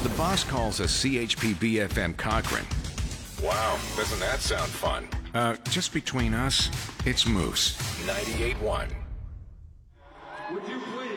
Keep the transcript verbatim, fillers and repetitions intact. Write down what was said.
The boss calls us C H P B F M Cochrane. Wow, doesn't that sound fun? Uh, just between us, it's Moose. ninety-eight point one. Would you please